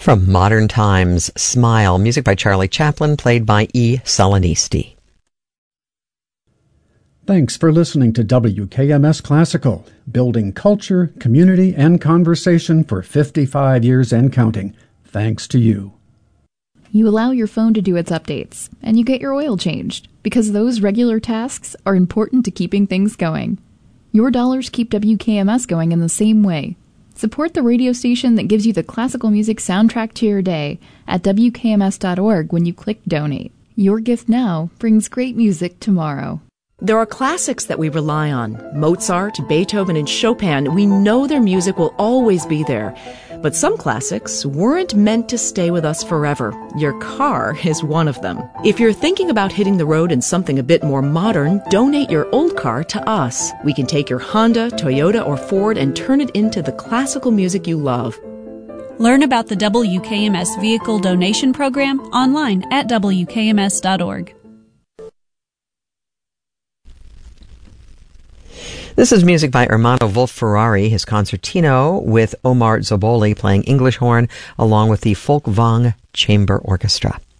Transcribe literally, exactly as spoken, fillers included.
From Modern Times, Smile, music by Charlie Chaplin, played by E. Solonisti. Thanks for listening to W K M S Classical, building culture, community, and conversation for fifty-five years and counting. Thanks to you. You allow your phone to do its updates, and you get your oil changed, because those regular tasks are important to keeping things going. Your dollars keep W K M S going in the same way. Support the radio station that gives you the classical music soundtrack to your day at W K M S dot org when you click Donate. Your gift now brings great music tomorrow. There are classics that we rely on. Mozart, Beethoven, and Chopin. We know their music will always be there. But some classics weren't meant to stay with us forever. Your car is one of them. If you're thinking about hitting the road in something a bit more modern, donate your old car to us. We can take your Honda, Toyota, or Ford and turn it into the classical music you love. Learn about the W K M S Vehicle Donation Program online at W K M S dot org. This is music by Ermanno Wolf-Ferrari, his concertino with Omar Zoboli playing English horn, along with the Folkwang Chamber Orchestra.